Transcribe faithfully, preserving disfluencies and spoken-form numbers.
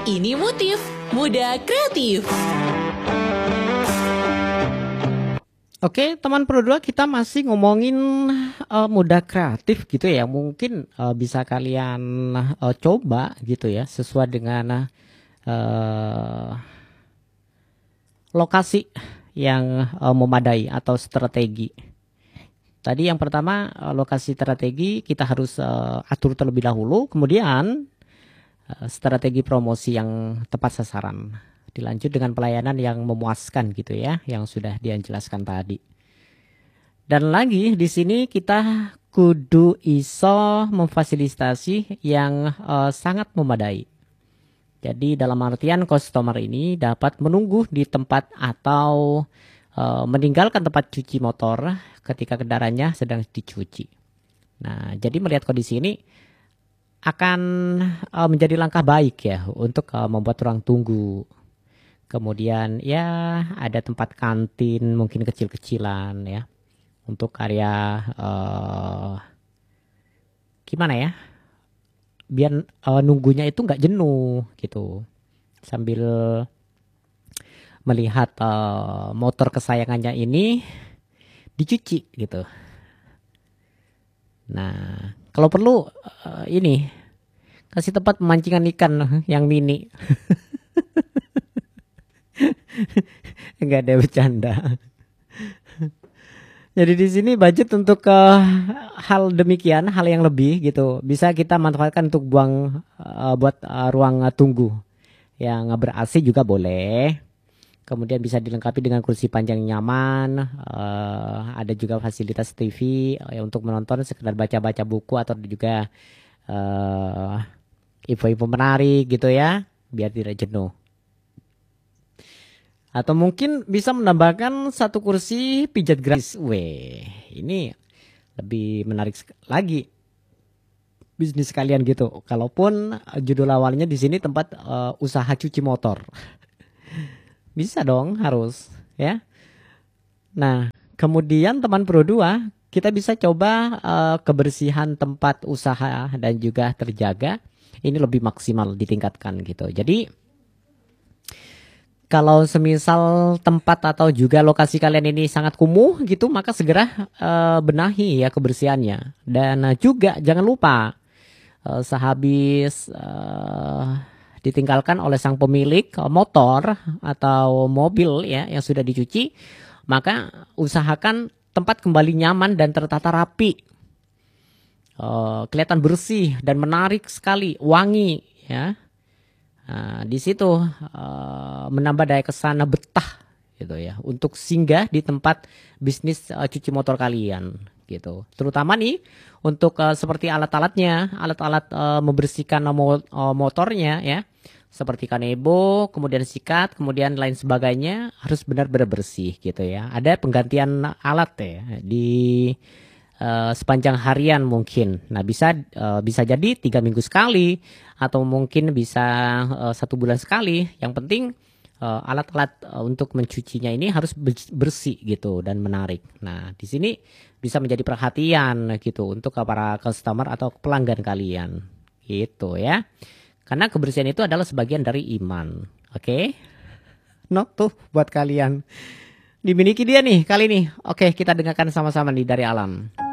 Ini Motif Muda Kreatif. Oke, teman Pro dua, kita masih ngomongin uh, muda kreatif gitu ya. Mungkin uh, bisa kalian uh, coba gitu ya, sesuai dengan uh, lokasi yang uh, memadai atau strategi. Tadi yang pertama, uh, lokasi strategi kita harus uh, atur terlebih dahulu. Kemudian uh, strategi promosi yang tepat sasaran. Dilanjut dengan pelayanan yang memuaskan gitu ya, yang sudah dia jelaskan tadi. Dan lagi di sini kita kudu iso memfasilitasi yang uh, sangat memadai. Jadi dalam artian customer ini dapat menunggu di tempat atau uh, meninggalkan tempat cuci motor ketika kendaraannya sedang dicuci. Nah, jadi melihat kondisi ini akan uh, menjadi langkah baik ya untuk uh, membuat ruang tunggu. Kemudian ya ada tempat kantin mungkin kecil-kecilan ya untuk area uh, gimana ya biar uh, nunggunya itu nggak jenuh gitu sambil melihat uh, motor kesayangannya ini dicuci gitu. Nah kalau perlu uh, ini kasih tempat pemancingan ikan yang mini. Enggak ada bercanda. Jadi di sini budget untuk uh, hal demikian, hal yang lebih gitu, bisa kita manfaatkan untuk buang uh, buat uh, ruang uh, tunggu yang ber-A C juga boleh. Kemudian bisa dilengkapi dengan kursi panjang nyaman, uh, ada juga fasilitas T V uh, untuk menonton sekedar baca-baca buku atau juga uh, info-info menarik gitu ya, biar tidak jenuh. Atau mungkin bisa menambahkan satu kursi pijat gratis. Weh, ini lebih menarik lagi bisnis kalian gitu. Kalaupun judul awalnya di sini tempat uh, usaha cuci motor. Bisa dong, harus ya. Nah, kemudian teman Pro dua, kita bisa coba uh, kebersihan tempat usaha dan juga terjaga. Ini lebih maksimal ditingkatkan gitu. Jadi kalau semisal tempat atau juga lokasi kalian ini sangat kumuh gitu, maka segera uh, benahi ya kebersihannya. Dan uh, juga jangan lupa uh, sehabis uh, ditinggalkan oleh sang pemilik uh, motor atau mobil ya yang sudah dicuci, maka usahakan tempat kembali nyaman dan tertata rapi. Uh, kelihatan bersih dan menarik sekali, wangi ya. Nah, di situ uh, menambah daya kesan betah gitu ya untuk singgah di tempat bisnis uh, cuci motor kalian gitu. Terutama nih untuk uh, seperti alat-alatnya, alat-alat uh, membersihkan mo uh, motornya ya. Seperti kanebo, kemudian sikat, kemudian lain sebagainya harus benar-benar bersih gitu ya. Ada penggantian alat ya di Uh, sepanjang harian mungkin. Nah bisa uh, bisa jadi tiga minggu sekali atau mungkin bisa uh, satu bulan sekali. Yang penting uh, alat-alat uh, untuk mencucinya ini harus bersih gitu dan menarik. Nah di sini bisa menjadi perhatian gitu untuk para customer atau pelanggan kalian gitu ya. Karena kebersihan itu adalah sebagian dari iman. Oke, okay? Not tuh buat kalian. Dimiliki dia nih kali ini. Oke, okay, kita dengarkan sama-sama nih dari Alam.